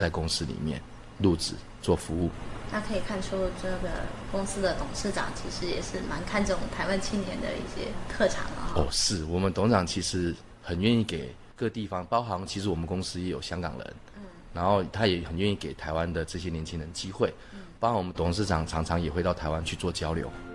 在公司里面入职做服务。 那可以看出这个公司的董事长其实也是蛮看重台湾青年的一些特长啊。 是我们董事长其实很愿意给各地方，包含其实我们公司也有香港人，然后他也很愿意给台湾的这些年轻人机会，包含我们董事长常常也会到台湾去做交流。